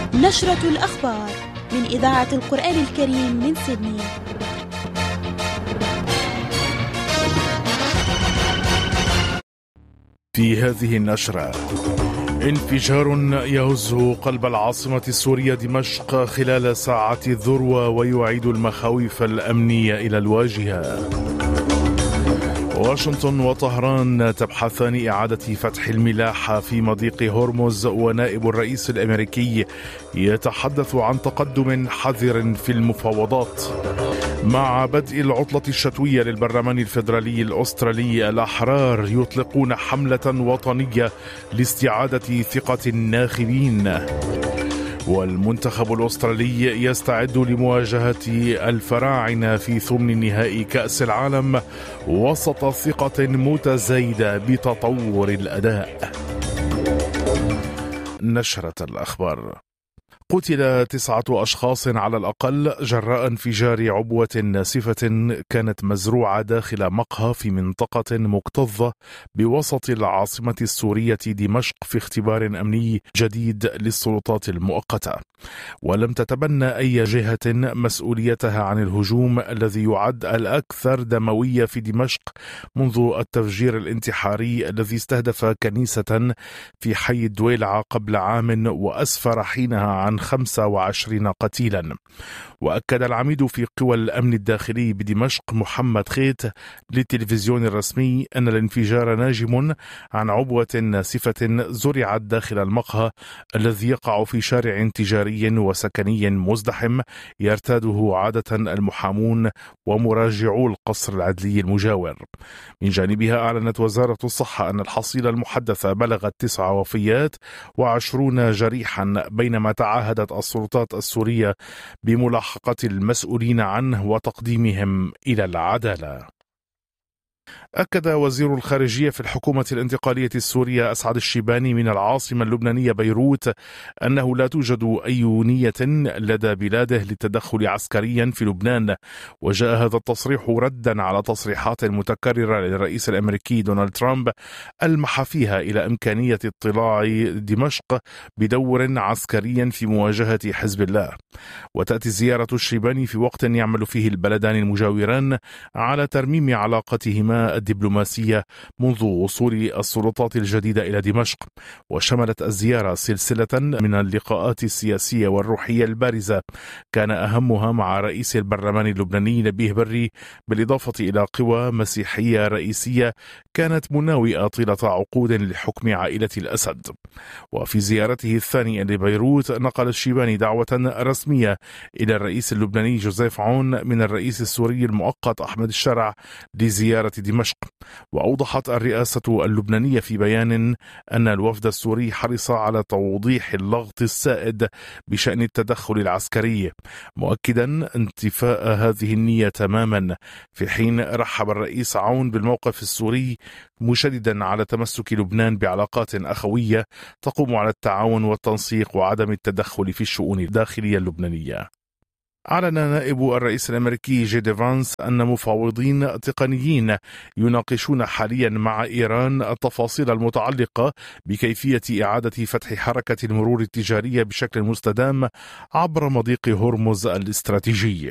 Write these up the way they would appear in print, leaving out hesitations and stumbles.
نشرة الأخبار من إذاعة القرآن الكريم من سيدني. في هذه النشرة: انفجار يهز قلب العاصمة السورية دمشق خلال ساعات الذروة ويعيد المخاوف الأمنية إلى الواجهة. واشنطن وطهران تبحثان إعادة فتح الملاحة في مضيق هرمز، ونائب الرئيس الأمريكي يتحدث عن تقدم حذر في المفاوضات. مع بدء العطلة الشتوية للبرلمان الفيدرالي الأسترالي، الأحرار يطلقون حملة وطنية لاستعادة ثقة الناخبين. والمنتخب الأسترالي يستعد لمواجهة الفراعنة في ثمن نهائي كأس العالم وسط ثقة متزايدة بتطور الأداء. نشرة الأخبار: قتل 9 أشخاص على الأقل جراء انفجار عبوة ناسفة كانت مزروعة داخل مقهى في منطقة مكتظة بوسط العاصمة السورية دمشق في اختبار أمني جديد للسلطات المؤقتة. ولم تتبنى أي جهة مسؤوليتها عن الهجوم الذي يعد الأكثر دموية في دمشق منذ التفجير الانتحاري الذي استهدف كنيسة في حي الدويلعة قبل عام وأسفر حينها عن 25 قتيلا. وأكد العميد في قوى الأمن الداخلي بدمشق محمد خيت للتلفزيون الرسمي أن الانفجار ناجم عن عبوة ناسفة زرعت داخل المقهى الذي يقع في شارع تجاري وسكني مزدحم يرتاده عادة المحامون ومراجعو القصر العدلي المجاور. من جانبها أعلنت وزارة الصحة أن الحصيلة المحدثة بلغت 9 وفيات و20 جريحا، بينما تعهدت السلطات السورية بملاحقة المسؤولين عنه وتقديمهم إلى العدالة. أكد وزير الخارجية في الحكومة الانتقالية السورية أسعد الشيباني من العاصمة اللبنانية بيروت أنه لا توجد أي نية لدى بلاده للتدخل عسكريا في لبنان. وجاء هذا التصريح ردا على تصريحات متكررة للرئيس الأمريكي دونالد ترامب ألمح فيها إلى إمكانية اطلاع دمشق بدور عسكري في مواجهة حزب الله. وتأتي زيارة الشيباني في وقت يعمل فيه البلدان المجاوران على ترميم علاقتهما الدبلوماسية منذ وصول السلطات الجديدة إلى دمشق. وشملت الزيارة سلسلة من اللقاءات السياسية والروحية البارزة كان أهمها مع رئيس البرلمان اللبناني نبيه بري، بالإضافة إلى قوى مسيحية رئيسية كانت مناوئة طيلة عقود لحكم عائلة الأسد. وفي زيارته الثانية لبيروت نقل الشيباني دعوة رسمية إلى الرئيس اللبناني جوزيف عون من الرئيس السوري المؤقت أحمد الشرع لزيارة دمشق. وأوضحت الرئاسة اللبنانية في بيان أن الوفد السوري حرص على توضيح اللغط السائد بشأن التدخل العسكري، مؤكدا انتفاء هذه النية تماما، في حين رحب الرئيس عون بالموقف السوري مشددا على تمسك لبنان بعلاقات أخوية تقوم على التعاون والتنسيق وعدم التدخل في الشؤون الداخلية اللبنانية. أعلن نائب الرئيس الأمريكي جي دي فانس أن مفاوضين تقنيين يناقشون حاليا مع إيران التفاصيل المتعلقة بكيفية إعادة فتح حركة المرور التجارية بشكل مستدام عبر مضيق هرمز الاستراتيجي.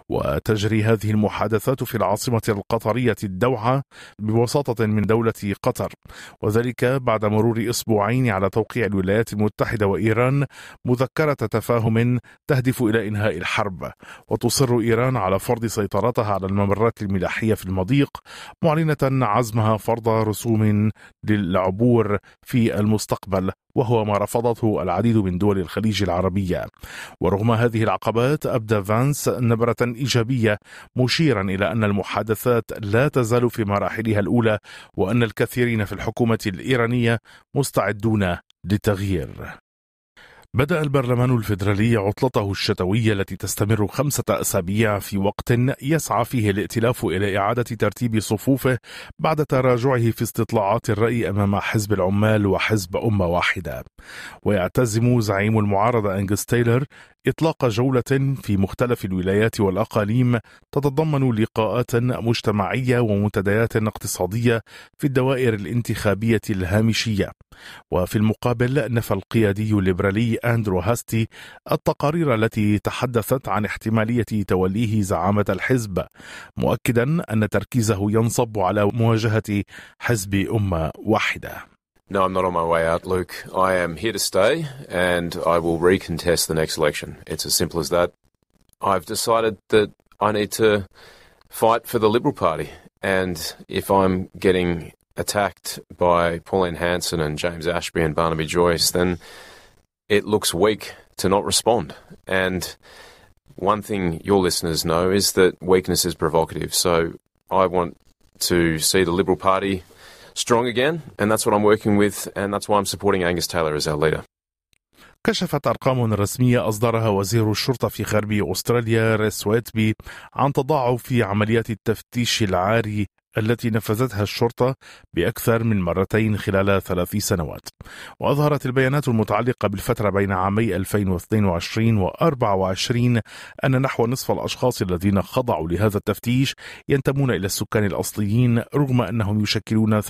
وتجري هذه المحادثات في العاصمة القطرية الدوحة بوساطة من دولة قطر، وذلك بعد مرور أسبوعين على توقيع الولايات المتحدة وإيران مذكرة تفاهم تهدف إلى إنهاء الحرب. وتصر إيران على فرض سيطرتها على الممرات الملاحية في المضيق، معلنة عزمها فرض رسوم للعبور في المستقبل، وهو ما رفضته العديد من دول الخليج العربية. ورغم هذه العقبات أبدى فانس نبرة إيجابية، مشيرا إلى أن المحادثات لا تزال في مراحلها الأولى، وأن الكثيرين في الحكومة الإيرانية مستعدون للتغيير. بدأ البرلمان الفيدرالي عطلته الشتوية التي تستمر 5 أسابيع في وقت يسعى فيه الائتلاف إلى إعادة ترتيب صفوفه بعد تراجعه في استطلاعات الرأي أمام حزب العمال وحزب أمة واحدة. ويعتزم زعيم المعارضة أنجس تايلر إطلاق جولة في مختلف الولايات والأقاليم تتضمن لقاءات مجتمعية ومنتديات اقتصادية في الدوائر الانتخابية الهامشية. وفي المقابل نفى القيادي الليبرالي أندرو هاستي التقارير التي تحدثت عن احتمالية توليه زعامة الحزب، مؤكدا أن تركيزه ينصب على مواجهة حزب أمة واحدة. No, I'm not on my way out, Luke. I am here to stay and I will recontest the next election. It's as simple as that. I've decided that I need to fight for the Liberal Party, and if I'm getting attacked by Pauline Hanson and James Ashby and Barnaby Joyce, then it looks weak to not respond. And one thing your listeners know is that weakness is provocative. So I want to see the Liberal Party strong again, and that's what I'm working with, and that's why I'm supporting Angus Taylor as our leader. كشفت أرقام رسمية أصدرها وزير الشرطة في غربي أستراليا ريس ويتبي عن تضاعف في عمليات التفتيش العاري التي نفذتها الشرطة بأكثر من مرتين خلال 3 سنوات. وأظهرت البيانات المتعلقة بالفترة بين عامي 2022 و24 أن نحو نصف الأشخاص الذين خضعوا لهذا التفتيش ينتمون إلى السكان الأصليين، رغم أنهم يشكلون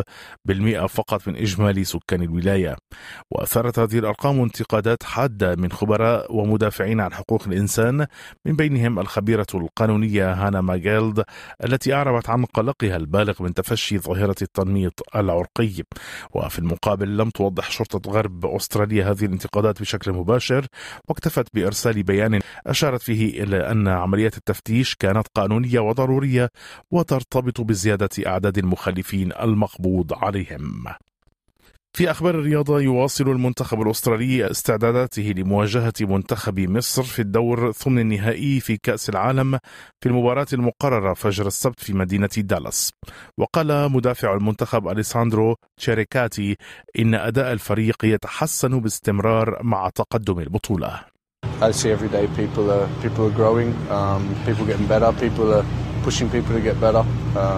3% فقط من إجمالي سكان الولاية. وأثارت هذه الأرقام انتقادات حادة من خبراء ومدافعين عن حقوق الإنسان، من بينهم الخبيرة القانونية هانا ماجيلد التي أعربت عن قلقها البالغ من تفشي ظاهرة التنميط العرقي. وفي المقابل لم توضح شرطة غرب أستراليا هذه الانتقادات بشكل مباشر، واكتفت بإرسال بيان أشارت فيه إلى أن عمليات التفتيش كانت قانونية وضرورية وترتبط بزيادة أعداد المخالفين المقبوض عليهم. في أخبار الرياضة، يواصل المنتخب الأسترالي استعداداته لمواجهة منتخب مصر في الدور ثمن النهائي في كأس العالم في المباراة المقررة فجر السبت في مدينة دالاس. وقال مدافع المنتخب أليساندرو تشيريكاتي إن أداء الفريق يتحسن باستمرار مع تقدم البطولة. I see every day people are growing, people getting better, people are pushing people to get better.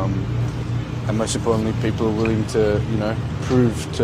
And most importantly, people are willing to, prove to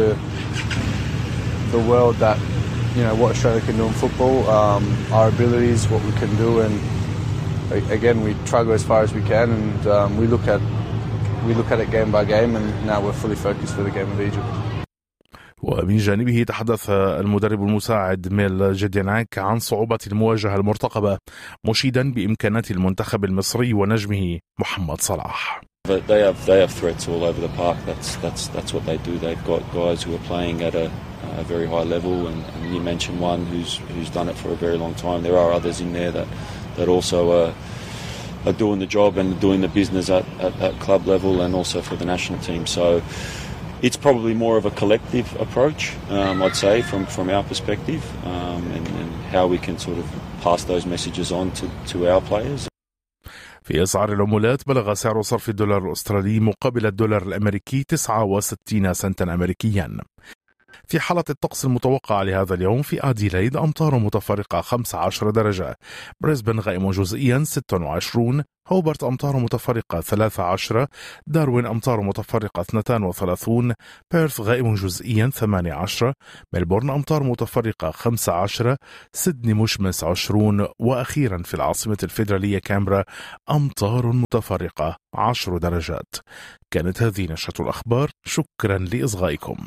the world that, what Australia can do in football, our abilities, what we can do, and again, we try to go as far as we can, and we look at it game by game, and now we're fully focused for the game of Egypt. ومن جانبه تحدث المدرب المساعد ميل جديناك عن صعوبة المواجهة المرتقبة، مشيدا بإمكانات المنتخب المصري ونجمه محمد صلاح. But they have threats all over the park. That's what they do. They've got guys who are playing at a very high level, and you mentioned one who's done it for a very long time. There are others in there that also are doing the job and doing the business at club level and also for the national team. So it's probably more of a collective approach, I'd say, from our perspective, and how we can sort of pass those messages on to our players. في أسعار العملات، بلغ سعر صرف الدولار الأسترالي مقابل الدولار الأمريكي 69 سنتا أمريكيا. في حالة الطقس المتوقع لهذا اليوم، في أديلايد أمطار متفرقة 15 درجة، بريسبن غائم جزئيا 26، هوبرت أمطار متفرقة 13، داروين أمطار متفرقة 32، بيرث غائم جزئيا 18، ملبورن أمطار متفرقة 15، سيدني مشمس 20، وأخيرا في العاصمة الفيدرالية كامبرا أمطار متفرقة 10 درجات. كانت هذه نشرة الأخبار، شكرا لإصغائكم.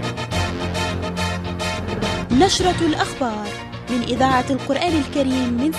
نشرة الأخبار من إذاعة القرآن الكريم من